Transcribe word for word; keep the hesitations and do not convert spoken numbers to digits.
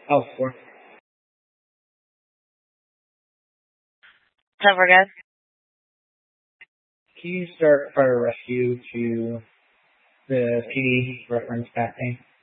Oh, four. ten for good. Can you start fire rescue to the P D reference back thing?